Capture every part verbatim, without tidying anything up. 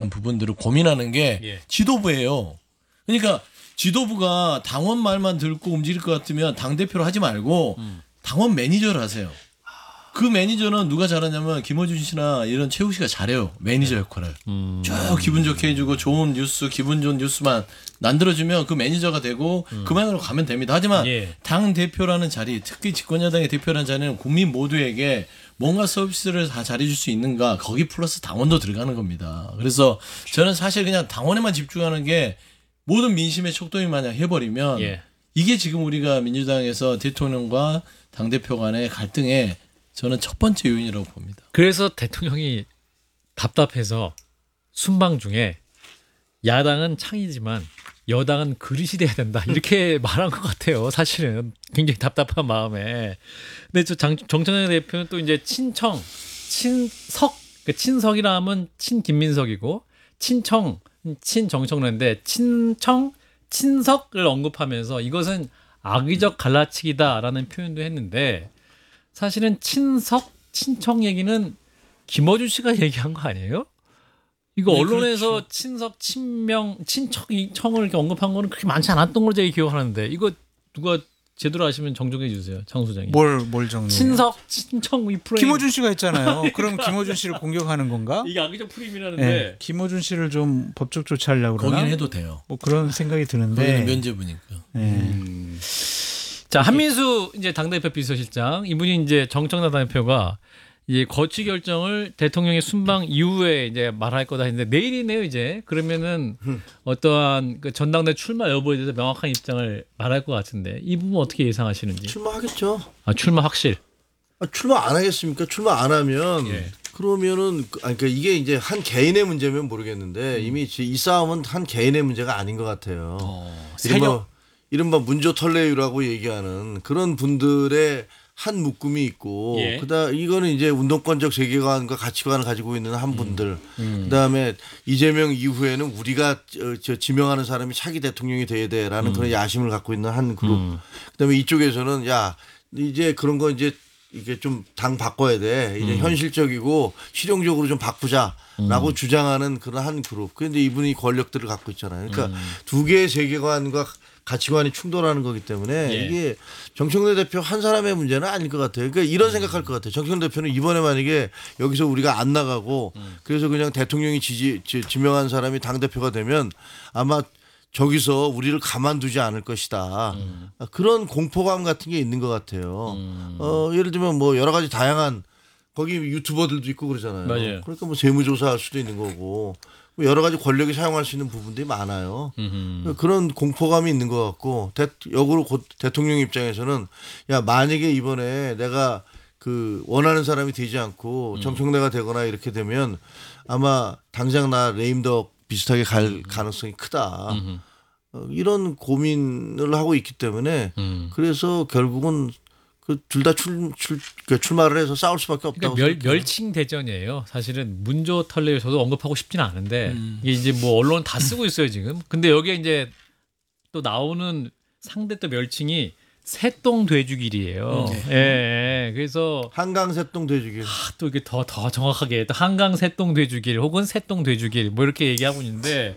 대한 부분들을 고민하는 게 예. 지도부예요. 그러니까 지도부가 당원 말만 듣고 움직일 것 같으면 당대표를 하지 말고 음. 당원 매니저를 하세요. 그 매니저는 누가 잘하냐면 김어준 씨나 이런 최욱 씨가 잘해요. 매니저 역할을. 음. 쭉 기분 좋게 해주고 좋은 뉴스, 기분 좋은 뉴스만 만들어주면 그 매니저가 되고 음. 그만으로 가면 됩니다. 하지만 예. 당 대표라는 자리, 특히 집권여당의 대표라는 자리는 국민 모두에게 뭔가 서비스를 다 잘해줄 수 있는가, 거기 플러스 당원도 들어가는 겁니다. 그래서 저는 사실 그냥 당원에만 집중하는 게 모든 민심의 척도이 마냥 해버리면 예. 이게 지금 우리가 민주당에서 대통령과 당대표 간의 갈등의 저는 첫 번째 요인이라고 봅니다. 그래서 대통령이 답답해서 순방 중에 야당은 창이지만 여당은 그릇이 돼야 된다 이렇게 말한 것 같아요. 사실은 굉장히 답답한 마음에. 근데 저 장, 정청래 대표는 또 이제 친청, 친석, 그 친석이라 하면 친 김민석이고 친청, 친 정청래인데 친청, 친석을 언급하면서 이것은 악의적 갈라치기다라는 표현도 했는데. 사실은 친석, 친청 얘기는 김어준 씨가 얘기한 거 아니에요? 이거 네, 언론에서 그렇죠. 친석, 친명, 친청, 청을 이렇게 언급한 거는 그렇게 많지 않았던 걸로 제가 기억하는데 이거 누가 제대로 아시면 정정해 주세요, 장 소장님. 뭘, 뭘 정리해요? 친석, 친청 이 프레임. 김어준 씨가 했잖아요. 그럼 김어준 씨를 공격하는 건가? 이게 악의적 프레임이라는데. 네. 김어준 씨를 좀 법적 조치하려고 그러나? 거기는 해도 돼요. 뭐 그런 생각이 드는데. 거기는 면제부니까. 네. 음. 자, 한민수 이제 당대표 비서실장 이분이 이제 정청래 대표가 이제 거취 결정을 대통령의 순방 이후에 이제 말할 거다 했는데 내일이네요 이제. 그러면은 어떠한 그 전당대 출마 여부에 대해서 명확한 입장을 말할 것 같은데 이 부분 어떻게 예상하시는지? 출마하겠죠. 아, 출마 확실. 아, 출마 안 하겠습니까? 출마 안 하면 예. 그러면은 그- 아니, 그러니까 이게 이제 한 개인의 문제면 모르겠는데 이미 이 싸움은 한 개인의 문제가 아닌 것 같아요. 어, 이른바, 세력. 이른바 문조털레유라고 얘기하는 그런 분들의 한 묶음이 있고 예. 그다 이거는 이제 운동권적 세계관과 가치관을 가지고 있는 한 분들 음. 그다음에 이재명 이후에는 우리가 저, 저 지명하는 사람이 차기 대통령이 돼야 돼라는 그런 야심을 갖고 있는 한 그룹 음. 그다음에 이쪽에서는 야 이제 그런 거 이제 이게 좀 당 바꿔야 돼 이제 현실적이고 실용적으로 좀 바꾸자라고 주장하는 그런 한 그룹 그런데 이분이 권력들을 갖고 있잖아요. 그러니까 두 개의 세계관과 가치관이 충돌하는 거기 때문에 예. 이게 정청래 대표 한 사람의 문제는 아닐 것 같아요. 그러니까 이런 생각할 것 같아요. 정청래 대표는 이번에 만약에 여기서 우리가 안 나가고 그래서 그냥 대통령이 지지 지- 지명한 사람이 당 대표가 되면 아마 저기서 우리를 가만두지 않을 것이다. 그런 공포감 같은 게 있는 것 같아요. 어, 예를 들면 뭐 여러 가지 다양한 거기 유튜버들도 있고 그러잖아요. 맞아요. 그러니까 뭐 세무조사할 수도 있는 거고 뭐 여러 가지 권력이 사용할 수 있는 부분들이 많아요. 음흠. 그런 공포감이 있는 것 같고 대, 역으로 곧 대통령 입장에서는 야 만약에 이번에 내가 그 원하는 사람이 되지 않고 정청래가 되거나 이렇게 되면 아마 당장 나 레임덕 비슷하게 갈 가능성이 크다. 음흠. 어, 이런 고민을 하고 있기 때문에 음. 그래서 결국은 그 둘 다 출, 출, 그러니까 출마를 해서 싸울 수밖에 없다고 그러니까 멸, 생각해요. 멸칭 대전이에요. 사실은 문조 털레 저도 언급하고 싶지는 않은데 음. 이게 이제 뭐 언론 다 쓰고 있어요 지금. 근데 여기에 이제 또 나오는 상대 또 멸칭이 새똥 돼지길이에요. 예, 예. 그래서 한강 새똥 돼지길. 아, 또 이게 더 더 정확하게 또 한강 새똥 돼지길 혹은 새똥 돼지길 뭐 이렇게 얘기하고 있는데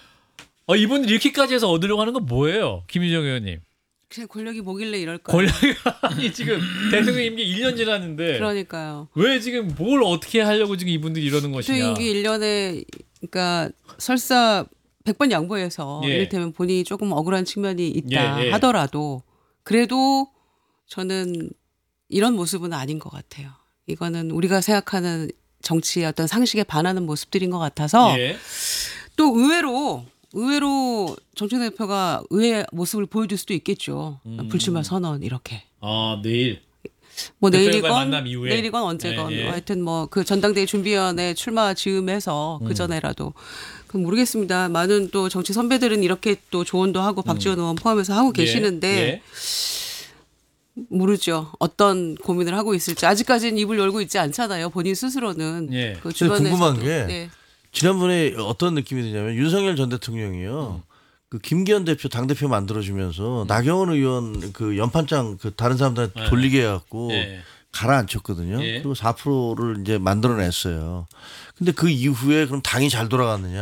어, 이분들 이렇게까지 해서 얻으려고 하는 건 뭐예요, 김유정 의원님? 그냥 권력이 뭐길래 이럴 거예요. 권력이 아니 지금 대통령 임기 일 년 지났는데 그러니까요. 왜 지금 뭘 어떻게 하려고 지금 이분들이 이러는 또 것이냐? 임기 일 년에 그러니까 설사 백 번 양보해서 예. 이를테면 본인이 조금 억울한 측면이 있다 예, 예. 하더라도 그래도 저는 이런 모습은 아닌 것 같아요. 이거는 우리가 생각하는 정치의 어떤 상식에 반하는 모습들인 것 같아서 예. 또 의외로 의외로 정청래 대표가 의외의 모습을 보여줄 수도 있겠죠. 음. 불출마 선언 이렇게. 아 내일 뭐 대통령과의 내일이건 만남 이후에. 내일이건 언제건 예, 예. 하여튼 뭐 그 전당대회 준비위원회 출마 즈음해서 음. 그 전에라도 그 모르겠습니다. 많은 또 정치 선배들은 이렇게 또 조언도 하고 박지원 의원 포함해서 하고 계시는데 음. 예. 모르죠. 어떤 고민을 하고 있을지 아직까지는 입을 열고 있지 않잖아요. 본인 스스로는 예. 그 근데 주변에서도. 궁금한 게 네. 지난번에 어떤 느낌이 드냐면 윤석열 전 대통령이요. 그 김기현 대표 당 대표 만들어주면서 나경원 의원 그 연판장 그 다른 사람들한테 네. 돌리게 해갖고 예. 가라앉혔거든요. 예. 그리고 사 퍼센트를 이제 만들어냈어요. 근데 그 이후에 그럼 당이 잘 돌아갔느냐?